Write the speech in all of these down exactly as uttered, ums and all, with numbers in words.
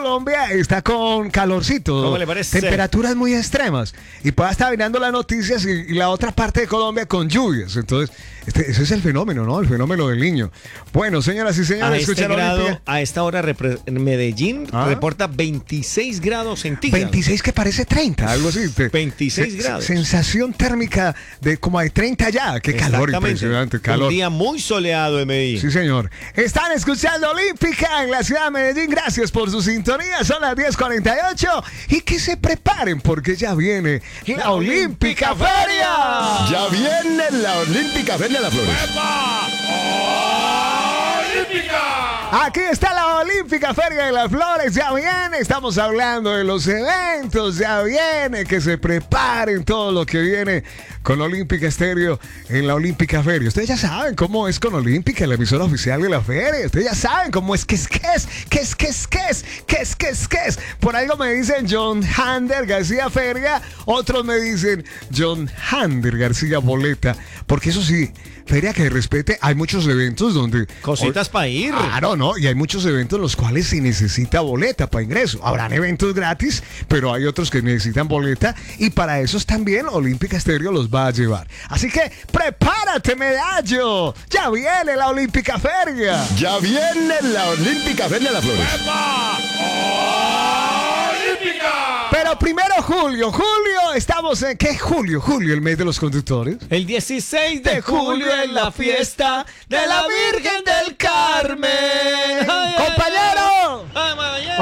Colombia está con calorcito. ¿Cómo le parece? Temperaturas muy extremas. Y pueda estar mirando las noticias y, y la otra parte de Colombia con lluvias. Entonces, este, ese es el fenómeno, ¿no? El fenómeno del niño. Bueno, señoras y señores, A, este escucha la grado, Olímpica. a esta hora repre- Medellín ¿Ah? reporta veintiséis grados centígrados. veintiséis que parece treinta, algo así. Te- veintiséis se- grados. Sensación térmica de como de treinta ya. Qué calor Exactamente. impresionante, calor. Un día muy soleado en Medellín. Sí, señor. Están escuchando Olímpica en la ciudad de Medellín. Gracias por su sintonía. Son las diez cuarenta y ocho. Y que se preparen porque ya viene la Olímpica Feria. Ya viene la Olímpica Feria de las Flores. Aquí está la Olímpica Feria de las Flores. Ya viene. Estamos hablando de los eventos. Ya viene. Que se preparen todo lo que viene con Olímpica Estéreo en la Olímpica Feria. Ustedes ya saben cómo es con Olímpica, la emisora oficial de la feria. Ustedes ya saben cómo es que es que es, que es que es que es, que es que es que es. Por algo me dicen John Hander García Feria. Otros me dicen John Hander García Boleta. Porque eso sí, feria que respete. Hay muchos eventos donde... Cositas para ir. Claro, ¿no? Y hay muchos eventos en los cuales se necesita boleta para ingreso. Habrán eventos gratis, pero hay otros que necesitan boleta y para esos también Olímpica Estéreo los va a llevar. Así que prepárate, medallo. Ya viene la Olímpica Feria. Ya viene la Olímpica Feria de las Flores. Pero primero julio, julio, estamos en... ¿Qué julio? Julio, el mes de los conductores. El dieciséis de julio en la fiesta de la Virgen del Carmen. Ay, ay, ¡Compañero! ay,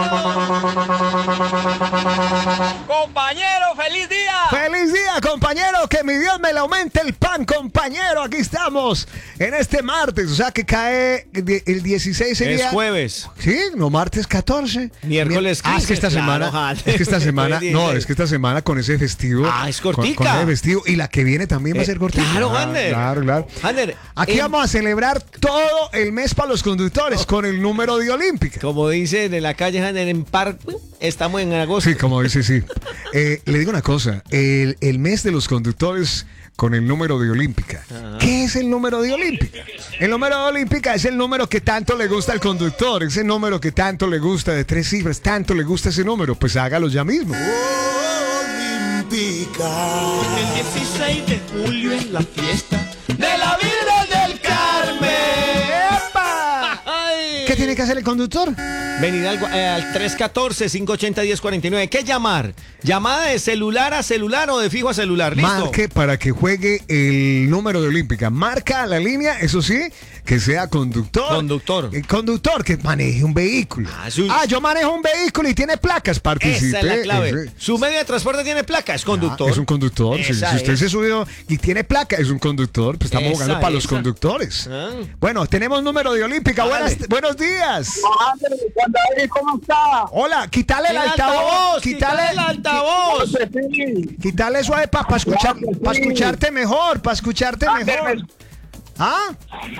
compañero. Compañero, feliz día. ¡Feliz día, compañero! Que mi Dios me le aumente el pan, compañero. Aquí estamos en este martes. O sea que cae el dieciséis sería... Es jueves. Sí, no, martes catorce. Miércoles Ah, es que esta quince, semana... claro, es que esta semana... Jueves no, dieciséis. es que esta semana con ese festivo... Ah, es con- cortica. Con, ese festivo. Y la que viene también va a Eh, ser cortica. claro, Ah, Ander. Claro, claro. Ander, Aquí en- vamos a celebrar todo el mes para los conductores con el número de Olímpica. Como dice de la calle Hanner en Parque, estamos en agosto. Sí, como dice, sí. Eh, le digo una cosa, el, el mes de los conductores con el número de Olímpica. ¿Qué es el número de Olímpica? El número de Olímpica es el número que tanto le gusta al conductor, ese número que tanto le gusta de tres cifras, tanto le gusta ese número, pues hágalo ya mismo. El dieciséis de julio en la fiesta ¡De la Virgen del Carmen! ¡Epa! Ay. ¿Qué tiene que hacer el conductor? Venir al, eh, al tres uno cuatro, cinco ocho cero, uno cero cuatro nueve. ¿Qué llamar? ¿Llamada de celular a celular o de fijo a celular? ¿Listo? Marque para que juegue el número de Olímpica. Marca la línea, eso sí, que sea conductor. Conductor. Eh, conductor que maneje un vehículo. Ah, su- Ah, yo manejo un vehículo y tiene placas. Participe. Esa es la clave. Ese- Su medio de transporte tiene placa, es conductor. Ah, es un conductor. Si, Esa si usted es. se subió y tiene placa, es un conductor. Pues estamos Esa, jugando para los esa. conductores. Ah. Bueno, tenemos número de Olímpica. Hágale. Buenas, buenos días. ¿Cómo está? Hola, quítale el Quítale el altavoz. altavoz, Quítale quítale el altavoz. Sí. Quítale suave para escuchar, Claro que pa sí. escucharte mejor, para escucharte Ander, mejor. ¿Ah?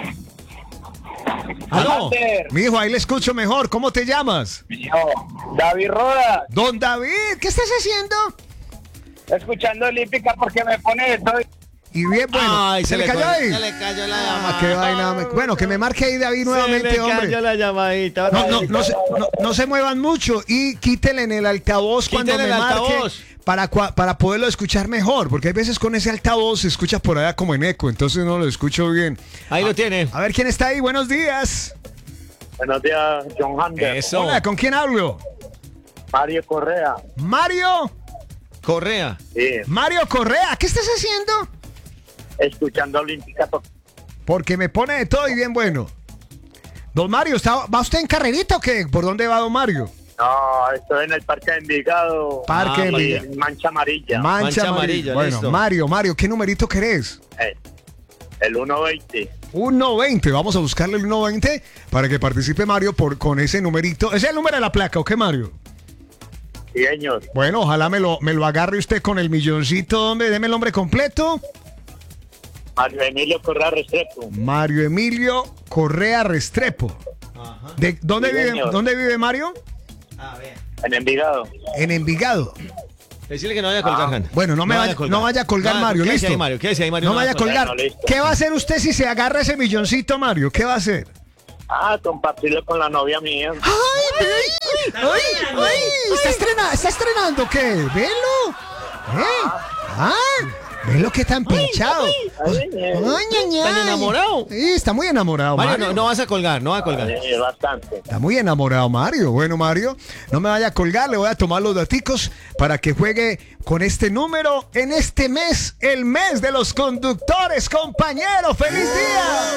¿Aló? Ander, Mi hijo, ahí le escucho mejor. ¿Cómo te llamas? yo, David Rodas, Don David, ¿qué estás haciendo? escuchando Olímpica porque me pone de todo. Y bien, bueno. Ay, ¿Se, le cayó co- ahí? Se le cayó la Ah, llamada. qué vaina. me- Bueno, que me marque ahí David nuevamente, se le hombre. cayó la llamadita. No, no, no, se, no, no se muevan mucho y quítenle en el altavoz cuando Quítele me el marque altavoz. para, cua- para poderlo escuchar mejor, porque hay veces con ese altavoz se escucha por allá como en eco, entonces no lo escucho bien. Ahí lo tiene. A ver quién está ahí, buenos días. Buenos días, John Hunter. Eso. Hola, ¿con quién hablo? Mario Correa. Mario, Correa. Sí, Mario Correa, ¿qué estás haciendo? escuchando Olímpica. to- Porque me pone de todo y bien bueno. Don Mario, ¿está- ¿va usted en carrerita o qué? ¿Por dónde va don Mario? No, estoy en el Parque de Envigado. Parque Ah, de muy Envigado. en Mancha Amarilla. Mancha, Mancha amarilla. amarilla, Bueno, listo. Mario, Mario, ¿qué numerito querés? Eh, el uno veinte. uno veinte, vamos a buscarle el uno veinte para que participe Mario por, con ese numerito. ¿Ese es el número de la placa o qué, Mario? Sí, señor. Bueno, ojalá me lo, me lo agarre usted con el milloncito, hombre. Deme el nombre completo. Mario Emilio Correa Restrepo. Mario Emilio Correa Restrepo. ¿De dónde Sí, vive, señor. dónde vive Mario? En Envigado. En Envigado. Decirle que no vaya a colgar, Han. Bueno, no me vaya, no vaya a colgar, No, Mario, quédese listo. ahí, Mario, quédese ahí, Mario, No no vaya a va a colgar. colgar. Bueno, listo. ¿Qué va a hacer usted si se agarra ese milloncito, Mario? ¿Qué va a hacer? Ah, compartirlo con la novia mía. ¡Ay, ¡Ay! ¡Ay! ¿Está, estrena, ¿Está estrenando qué? ¿Velo? ¿Eh? ¿Ah? ¿Velo que tan pinchado? ¡Ay, ña, ¿Tan enamorado? Sí, está muy enamorado, Mario, Mario. no, no vas a colgar, no vas a colgar. Sí, bastante. Está muy enamorado, Mario. Bueno, Mario, no me vaya a colgar, le voy a tomar los daticos para que juegue con este número en este mes, el mes de los conductores, compañero. ¡Feliz día!